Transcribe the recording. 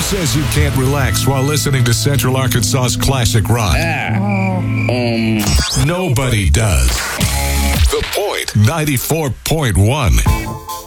says you can't relax while listening to Central Arkansas's classic rock? Nobody does. The Point 94.1.